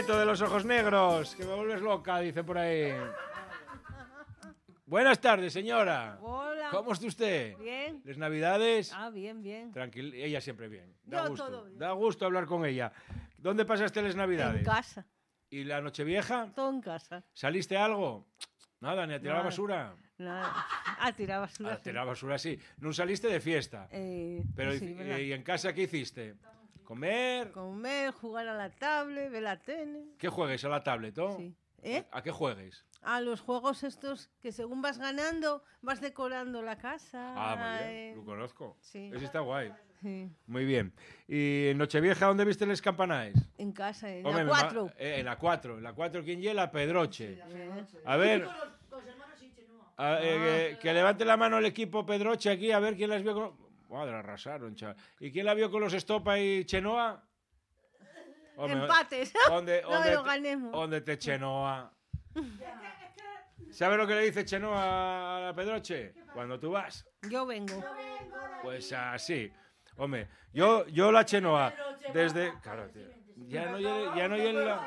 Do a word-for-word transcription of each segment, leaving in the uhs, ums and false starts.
bonito de los ojos negros, que me vuelves loca, dice por ahí. Buenas tardes, señora. Hola. ¿Cómo está usted? Bien. ¿Les Navidades? Ah, bien, bien. Tranquila, ella siempre bien. Da Yo gusto. todo bien. Da gusto hablar con ella. ¿Dónde pasaste las Navidades? En casa. ¿Y la Nochevieja? Todo en casa. ¿Saliste algo? Nada, ni a tirar Nada. basura. Nada. A tirar basura. A tirar basura, sí. No saliste de fiesta. Eh, Pero, sí, ¿y, verdad. ¿y en casa qué hiciste? ¿Comer? Comer, jugar a la tablet, ver la tele. ¿Qué juegues a la tablet, oh? Sí. ¿Eh? ¿A qué juegues? A los juegos estos que según vas ganando, vas decorando la casa. Ah, muy bien, eh, lo conozco. Sí. Ese está guay. Sí. Muy bien. ¿Y en Nochevieja dónde viste los campanaes? En casa, en Hombre, la me ma- cuatro. eh, en la cuatro. En la cuatro, ¿quién lleva? Pedroche. Eh, A ver. a- eh, que, que levante la mano el equipo Pedroche aquí, a ver quién las vio con... Madre, arrasaron, chaval. ¿Y quién la vio con los Estopa y Chenoa? Hombre, Empates. ¿Dónde, No dónde lo te- ganemos. ¿Dónde te Chenoa? ¿Sabes lo que le dice Chenoa a la Pedroche? Cuando tú vas. Yo vengo. Pues así. Hombre, yo, yo la Chenoa, desde... Claro, tío. Ya no oye, ya no oye la...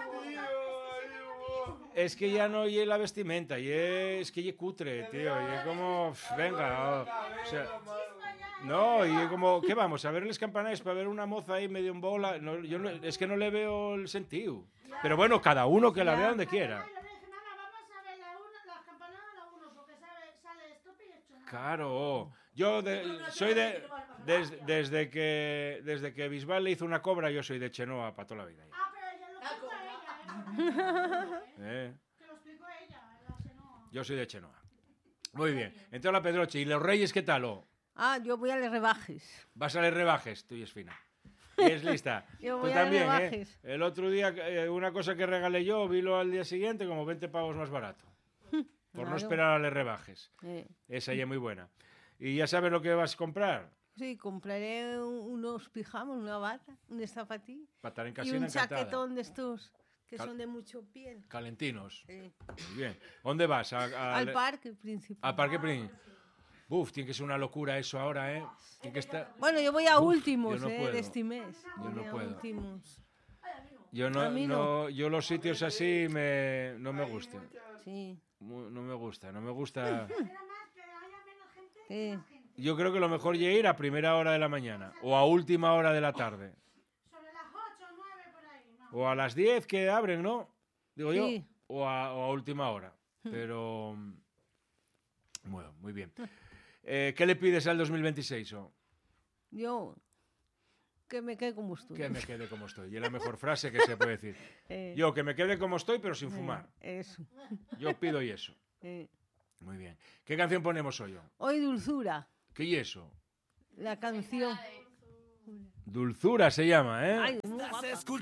Es que ya no oye la vestimenta, y es que es cutre, tío, y es como... pf, Venga, o, o sea... No, y es como, ¿qué vamos? ¿A ver los campanarios para ver una moza ahí medio en bola? No, yo no- es que no le veo el sentido. Pero bueno, cada uno que la vea donde quiera. Claro, yo de- soy de... des- desde, que, desde que Bisbal le hizo una cobra, yo soy de Chenoa para toda la vida. ¿Eh? Yo soy de Chenoa. Muy bien. Entonces la Pedroche. ¿Y los Reyes qué tal? Oh? Ah, yo voy a los rebajes. Vas a les rebajes, tú y es fina. Y es lista. Yo Tú voy a también, ¿eh? rebajes. El otro día, eh, una cosa que regalé yo, vilo al día siguiente como veinte pavos más barato. Por no Claro. esperar a les rebajes. Eh, Esa ya es muy buena. ¿Y ya sabes lo que vas a comprar? sí, compraré un- unos pijamas, una bata, un zapatillo Para estar en y casina un encantada. chaquetón de estos que Cal- son de mucho piel. Calentinos. Eh, Muy bien. ¿Dónde vas? A- a- al parque principal. Al Parque Prín. Uf, tiene que ser una locura eso ahora, ¿eh? Tiene que estar... Bueno, yo voy a Uf, últimos, yo no eh, puedo. de este mes. Yo no Voy a puedo. últimos. Yo no, A mí no. no- yo los sitios así me, no me gustan. Sí. Mu- No me gusta, no me gusta. Eh, Yo creo que lo mejor es ir a primera hora de la mañana o a última hora de la tarde. O a las diez que abren, ¿no? Digo yo. Sí. O a, o a última hora. Pero... Bueno, muy bien. Eh, ¿Qué le pides al dos mil veintiséis? Oh? yo que me quede como estoy. Que me quede como estoy. Y es la mejor frase que se puede decir. Eh, Yo, que me quede como estoy, pero sin eh, fumar. Eso. Yo pido y eso. Eh. Muy bien. ¿Qué canción ponemos hoy? Oh? Hoy Dulzura, ¿Qué y eso? la canción. Dulzura se llama, ¿eh? Ay, es muy guapa.